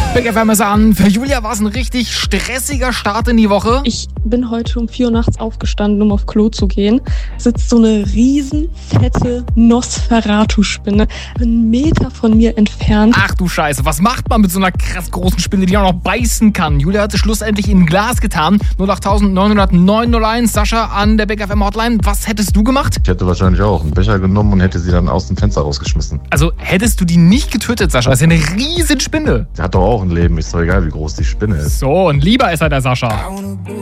Big FM ist an. Für Julia war es ein richtig stressiger Start in die Woche. Ich bin heute um 4 Uhr nachts aufgestanden, um auf Klo zu gehen. Sitzt so eine riesen, fette Nosferatu-Spinne 1 Meter von mir entfernt. Ach du Scheiße, was macht man mit so einer krass großen Spinne, die auch noch beißen kann? Julia hat es schlussendlich in ein Glas getan. 08900 Sascha an der Big FM Hotline. Was hättest du gemacht? Ich hätte wahrscheinlich auch einen Becher genommen und hätte sie dann aus dem Fenster rausgeschmissen. Also hättest du die nicht getötet, Sascha? Das ist ja eine riesen Spinne. Sie hat doch auch ein Leben, ist doch egal, wie groß die Spinne ist. So, ein Lieber ist er, der Sascha.